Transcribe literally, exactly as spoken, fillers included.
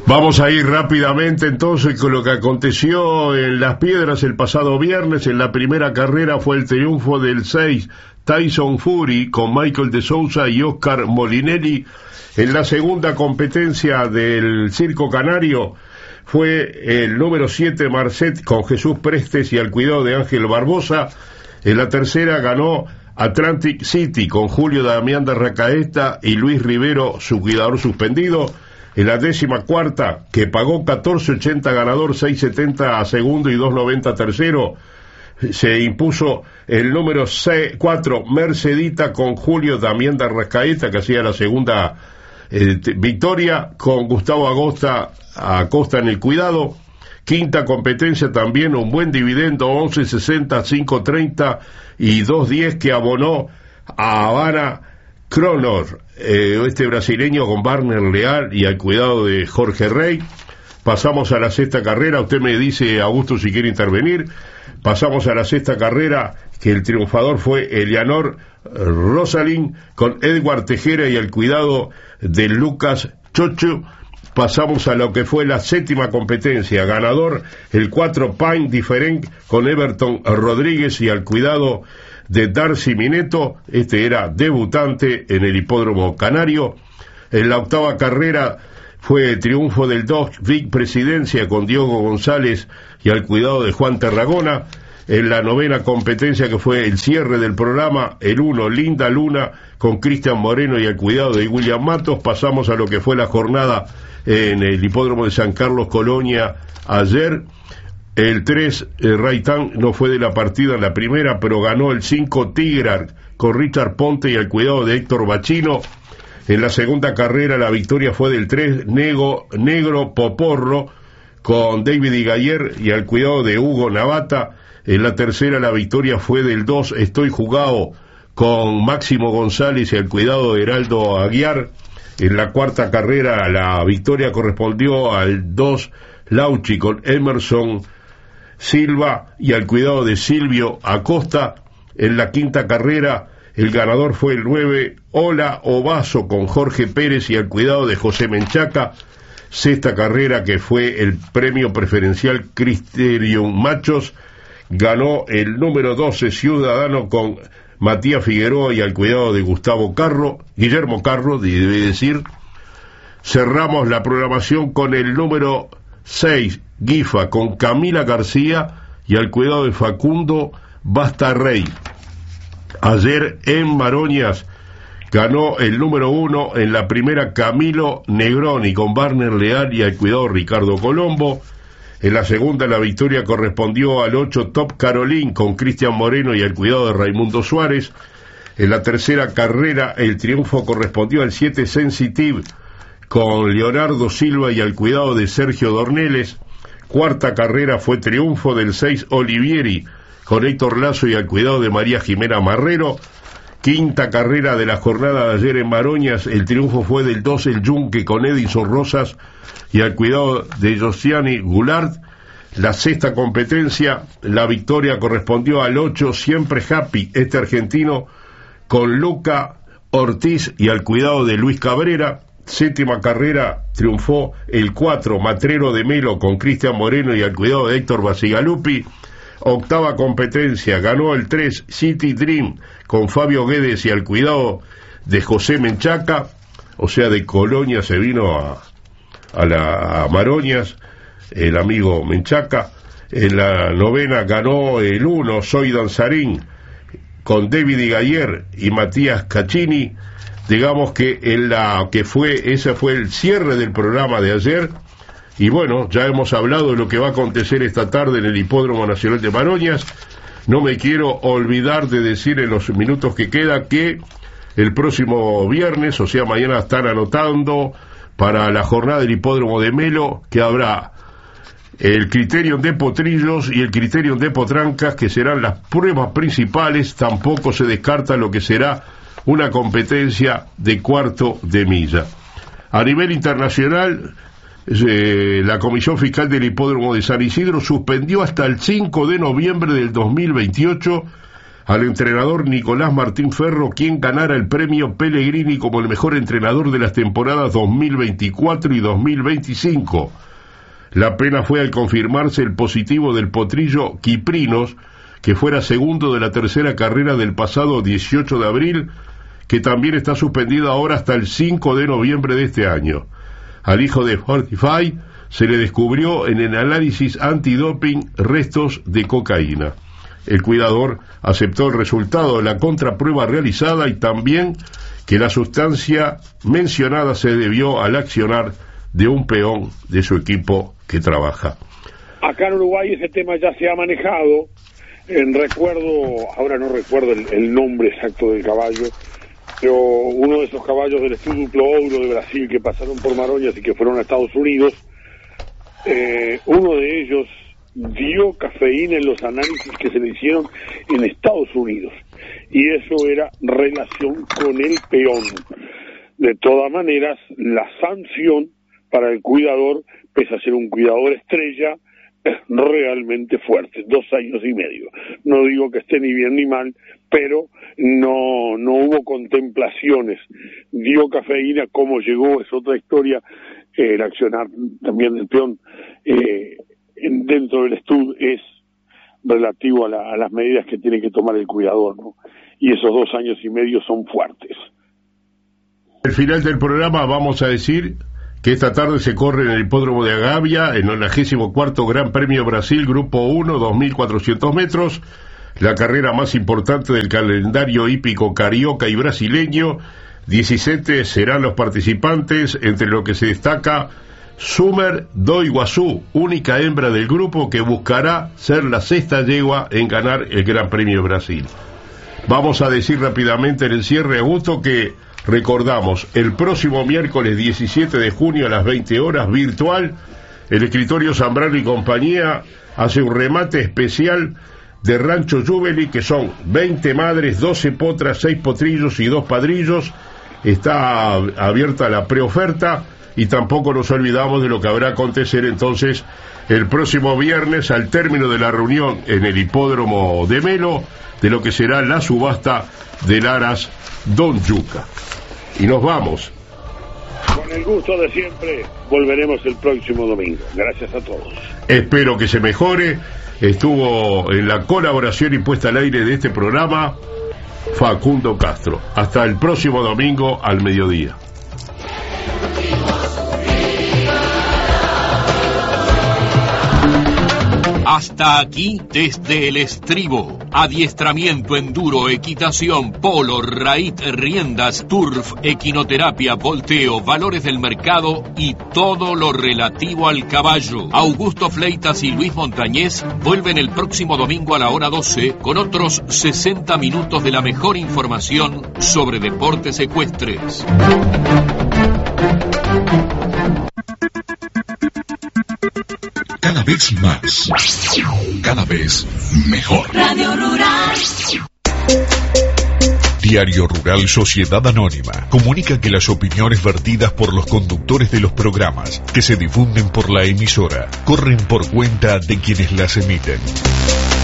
Vamos a ir rápidamente entonces con lo que aconteció en Las Piedras el pasado viernes. En la primera carrera fue el triunfo del seis Tyson Fury con Michael de Sousa y Oscar Molinelli. En la segunda competencia del Circo Canario fue el número siete Marcet con Jesús Prestes y al cuidado de Ángel Barbosa. En la tercera ganó Atlantic City con Julio Damián de Racaeta y Luis Rivero, su cuidador suspendido. En la décima cuarta, que pagó catorce ochenta ganador, seis setenta a segundo y dos noventa a tercero, se impuso el número cuatro Mercedita con Julio Damián de Rascaeta, que hacía la segunda eh, victoria, con Gustavo Agosta Acosta en el cuidado. Quinta competencia también, un buen dividendo, once sesenta, cinco treinta y dos diez, que abonó a Habana Cronor, eh, este brasileño con Barner Leal y al cuidado de Jorge Rey. Pasamos a la sexta carrera. Usted me dice, Augusto, si quiere intervenir. Pasamos a la sexta carrera, que el triunfador fue Eleanor Rosalind con Edward Tejera y al cuidado de Lucas Chocho. Pasamos a lo que fue la séptima competencia, ganador el cuatro Pine Different con Everton Rodríguez y al cuidado de Darcy Mineto. Este era debutante en el Hipódromo Canario. En la octava carrera fue el triunfo del dos Vic Presidencia con Diogo González y al cuidado de Juan Tarragona. En la novena competencia, que fue el cierre del programa, el uno Linda Luna con Cristian Moreno y al cuidado de William Matos. Pasamos a lo que fue la jornada en el Hipódromo de San Carlos Colonia ayer. El tres, eh, Raitán, no fue de la partida en la primera, pero ganó el cinco Tigrar con Richard Ponte y al cuidado de Héctor Bachino. En la segunda carrera la victoria fue del tres Nego, Negro Poporro con David Igayer y al cuidado de Hugo Navata. En la tercera la victoria fue del dos Estoy Jugado con Máximo González y al cuidado de Heraldo Aguiar. En la cuarta carrera la victoria correspondió al dos Lauchi con Emerson Silva y al cuidado de Silvio Acosta. En la quinta carrera el ganador fue el nueve Hola Ovaso con Jorge Pérez y al cuidado de José Menchaca. Sexta carrera, que fue el premio preferencial Criterium Machos, ganó el número doce Ciudadano con Matías Figueroa y al cuidado de Gustavo Carro, Guillermo Carro, debe decir. Cerramos la programación con el número seis Gifa con Camila García y al cuidado de Facundo Bastarrey. Ayer en Maroñas ganó el número uno en la primera Camilo Negroni con Barner Leal y al cuidado de Ricardo Colombo. En la segunda la victoria correspondió al ocho Top Caroline con Cristian Moreno y al cuidado de Raimundo Suárez. En la tercera carrera el triunfo correspondió al siete Sensitive con Leonardo Silva y al cuidado de Sergio Dorneles. Cuarta carrera fue triunfo del seis Olivieri con Héctor Lazo y al cuidado de María Jimena Marrero. Quinta carrera de la jornada de ayer en Maroñas, el triunfo fue del dos El Yunque con Edison Rosas y al cuidado de Josiani Goulart. La sexta competencia, la victoria correspondió al ocho Siempre Happy, este argentino, con Luca Ortiz y al cuidado de Luis Cabrera. Séptima carrera, triunfó el cuatro Matrero de Melo con Cristian Moreno y al cuidado de Héctor Basigalupi. Octava competencia, ganó el tres City Dream con Fabio Guedes y al cuidado de José Menchaca. O sea, de Colonia se vino a, a, la, a Maroñas el amigo Menchaca. En la novena ganó el uno Soy Danzarín con David Igayer y Matías Caccini. Digamos que en la que fue ese fue el cierre del programa de ayer. Y bueno, ya hemos hablado de lo que va a acontecer esta tarde en el Hipódromo Nacional de Maroñas. No me quiero olvidar de decir en los minutos que queda que el próximo viernes, o sea mañana, están anotando para la jornada del Hipódromo de Melo, que habrá el Criterium de Potrillos y el Criterium de Potrancas, que serán las pruebas principales. Tampoco se descarta lo que será una competencia de cuarto de milla. A nivel internacional, eh, la Comisión Fiscal del Hipódromo de San Isidro suspendió hasta el cinco de noviembre del dos mil veintiocho al entrenador Nicolás Martín Ferro, quien ganara el premio Pellegrini como el mejor entrenador de las temporadas dos mil veinticuatro y dos mil veinticinco. La pena fue al confirmarse el positivo del potrillo Kiprinos, que fuera segundo de la tercera carrera del pasado dieciocho de abril, que también está suspendida ahora hasta el cinco de noviembre de este año. Al hijo de Fortify se le descubrió en el análisis antidoping restos de cocaína. El cuidador aceptó el resultado de la contraprueba realizada y también que la sustancia mencionada se debió al accionar de un peón de su equipo que trabaja. Acá en Uruguay ese tema ya se ha manejado. En recuerdo, ahora no recuerdo el, el nombre exacto del caballo, pero uno de esos caballos del Estúduplo Ouro de Brasil que pasaron por Maroñas y que fueron a Estados Unidos, eh, uno de ellos dio cafeína en los análisis que se le hicieron en Estados Unidos, y eso era relación con el peón. De todas maneras, la sanción para el cuidador, pese a ser un cuidador estrella, es realmente fuerte, dos años y medio. No digo que esté ni bien ni mal, pero no, no hubo contemplaciones. Dio cafeína, cómo llegó es otra historia. Eh, el accionar también del peón eh, dentro del estudio es relativo a, la, a las medidas que tiene que tomar el cuidador, ¿no? Y esos dos años y medio son fuertes. Al final del programa vamos a decir que esta tarde se corre en el hipódromo de Agavia, en el noventa y cuatro Gran Premio Brasil, Grupo uno, dos mil cuatrocientos metros, la carrera más importante del calendario hípico carioca y brasileño. diecisiete serán los participantes, entre los que se destaca Summer do Iguazú, única hembra del grupo que buscará ser la sexta yegua en ganar el Gran Premio Brasil. Vamos a decir rápidamente en el cierre, Augusto, que recordamos, el próximo miércoles diecisiete de junio a las veinte horas, virtual, el escritorio Zambrano y compañía hace un remate especial de Rancho Juveli, que son veinte madres, doce potras, seis potrillos y dos padrillos. Está abierta la preoferta y tampoco nos olvidamos de lo que habrá acontecer entonces el próximo viernes al término de la reunión en el hipódromo de Melo, de lo que será la subasta del Aras Don Yuca. Y nos vamos. Con el gusto de siempre, volveremos el próximo domingo. Gracias a todos. Espero que se mejore. Estuvo en la colaboración y puesta al aire de este programa Facundo Castro. Hasta el próximo domingo al mediodía. Hasta aquí desde el estribo. Adiestramiento, enduro, equitación, polo, raíz, riendas, turf, equinoterapia, volteo, valores del mercado y todo lo relativo al caballo. Augusto Fleitas y Luis Montañez vuelven el próximo domingo a la hora doce con otros sesenta minutos de la mejor información sobre deportes ecuestres. Cada vez más, cada vez mejor. Radio Rural. Diario Rural Sociedad Anónima comunica que las opiniones vertidas por los conductores de los programas que se difunden por la emisora corren por cuenta de quienes las emiten.